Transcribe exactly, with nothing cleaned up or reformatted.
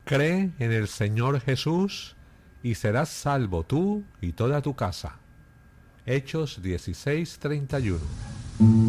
Cree en el Señor Jesús y serás salvo tú y toda tu casa. Hechos dieciséis treinta y uno.